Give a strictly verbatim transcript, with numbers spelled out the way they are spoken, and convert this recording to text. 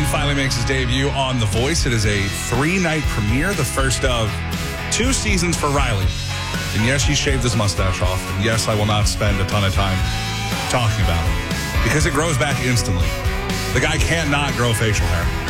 finally makes his debut on The Voice. It is a three-night premiere, the first of two seasons for Riley. And yes, he shaved his mustache off. And yes, I will not spend a ton of time talking about it because it grows back instantly. The guy can't not grow facial hair.